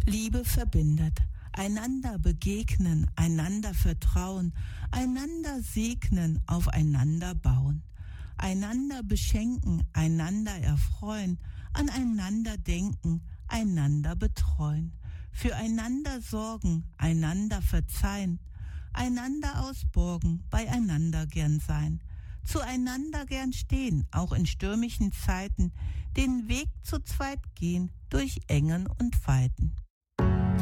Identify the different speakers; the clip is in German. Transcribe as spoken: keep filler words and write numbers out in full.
Speaker 1: Liebe verbindet. Einander begegnen, einander vertrauen, einander segnen, aufeinander bauen. Einander beschenken, einander erfreuen, aneinander denken, einander betreuen. Füreinander sorgen, einander verzeihen, einander ausborgen, beieinander gern sein. Zueinander gern stehen, auch in stürmischen Zeiten, den Weg zu zweit gehen, durch Engen und Weiten.